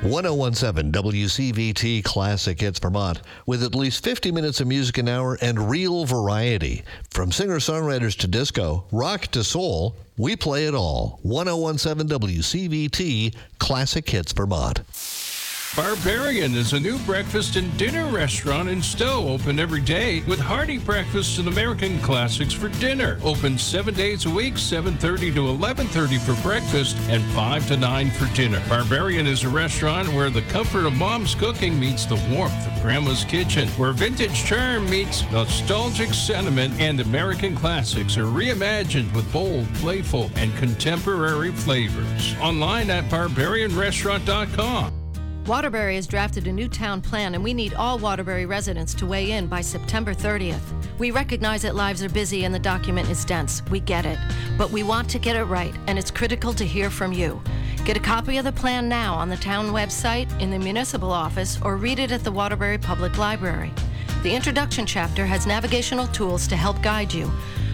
1017 WCVT Classic Hits Vermont, with at least 50 minutes of music an hour and real variety. From singer-songwriters to disco, rock to soul, we play it all. 1017 WCVT Classic Hits Vermont. Barbarian is a new breakfast and dinner restaurant in Stowe, open every day with hearty breakfasts and American classics for dinner. Open 7 days a week, 7:30 to 11:30 for breakfast and 5 to 9 for dinner. Barbarian is a restaurant where the comfort of mom's cooking meets the warmth of grandma's kitchen, where vintage charm meets nostalgic sentiment, and American classics are reimagined with bold, playful, and contemporary flavors. Online at barbarianrestaurant.com. Waterbury has drafted a new town plan, and we need all Waterbury residents to weigh in by September 30th. We recognize that lives are busy and the document is dense. We get it. But we want to get it right, and it's critical to hear from you. Get a copy of the plan now on the town website, in the municipal office, or read it at the Waterbury Public Library. The introduction chapter has navigational tools to help guide you.